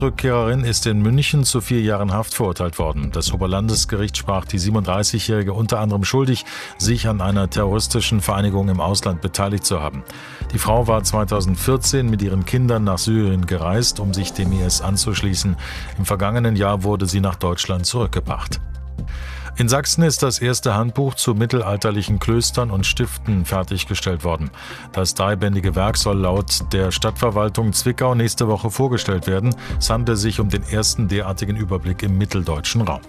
Rückkehrerin ist in München zu 4 Jahren Haft verurteilt worden. Das Oberlandesgericht sprach die 37-Jährige unter anderem schuldig, sich an einer terroristischen Vereinigung im Ausland beteiligt zu haben. Die Frau war 2014 mit ihren Kindern nach Syrien gereist, um sich dem IS anzuschließen. Im vergangenen Jahr wurde sie nach Deutschland zurückgebracht. In Sachsen ist das erste Handbuch zu mittelalterlichen Klöstern und Stiften fertiggestellt worden. Das 3-bändige Werk soll laut der Stadtverwaltung Zwickau nächste Woche vorgestellt werden. Es handelt sich um den ersten derartigen Überblick im mitteldeutschen Raum.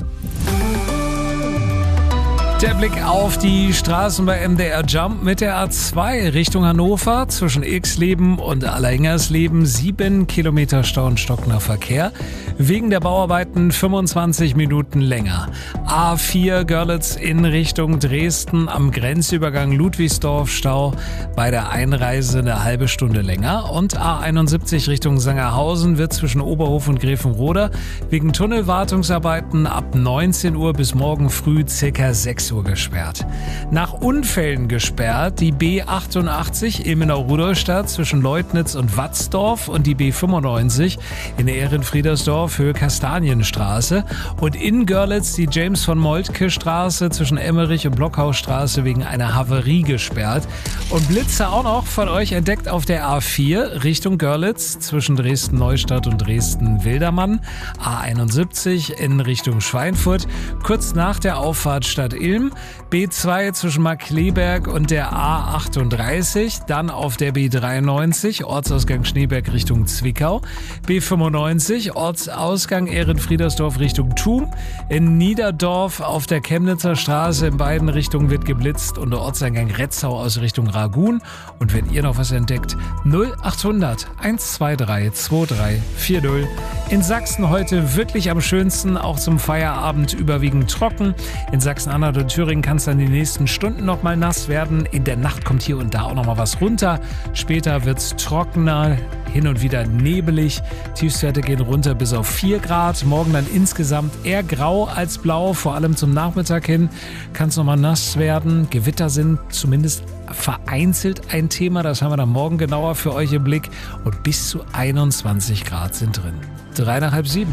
Der Blick auf die Straßen bei MDR Jump mit der A2 Richtung Hannover zwischen Ilksleben und Allehingersleben 7 Kilometer Stau und stockender Verkehr. Wegen der Bauarbeiten 25 Minuten länger. A4 Görlitz in Richtung Dresden am Grenzübergang Ludwigsdorf Stau bei der Einreise eine halbe Stunde länger. Und A71 Richtung Sangerhausen wird zwischen Oberhof und Grevenroda wegen Tunnelwartungsarbeiten ab 19 Uhr bis morgen früh ca. 6 Uhr gesperrt. Nach Unfällen gesperrt die B88 Ilmenau-Rudolstadt zwischen Leutnitz und Watzdorf und die B95 in Ehrenfriedersdorf Höhe Kastanienstraße und in Görlitz die James von Moltke Straße zwischen Emmerich und Blockhausstraße wegen einer Havarie gesperrt. Und Blitze auch noch von euch entdeckt auf der A4 Richtung Görlitz zwischen Dresden-Neustadt und Dresden-Wildermann, A71 in Richtung Schweinfurt, kurz nach der Auffahrt Stadt Ilm, B2 zwischen Markkleeberg und der A38, dann auf der B93 Ortsausgang Schneeberg Richtung Zwickau, B95 Ortsausgang Ehrenfriedersdorf Richtung Thun, in Niederdorf auf der Chemnitzer Straße in beiden Richtungen wird geblitzt und der Ortseingang Retzau aus Richtung Ragun. Und wenn ihr noch was entdeckt, 0800 123 2340. In Sachsen heute wirklich am schönsten, auch zum Feierabend überwiegend trocken. In Sachsen-Anhalt und Thüringen kann es dann die nächsten Stunden noch mal nass werden. In der Nacht kommt hier und da auch noch mal was runter. Später wird es trockener, hin und wieder nebelig. Tiefstwerte gehen runter bis auf 4 Grad. Morgen dann insgesamt eher grau als blau. Vor allem zum Nachmittag hin kann es noch mal nass werden. Gewitter sind zumindest vereinzelt ein Thema. Das haben wir dann morgen genauer für euch im Blick. Und bis zu 21 Grad sind drin. 3 nach halb 7.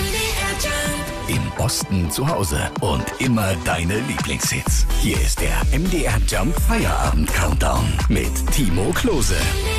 Im Osten zu Hause und immer deine Lieblingshits. Hier ist der MDR Jump Feierabend Countdown mit Timo Klose.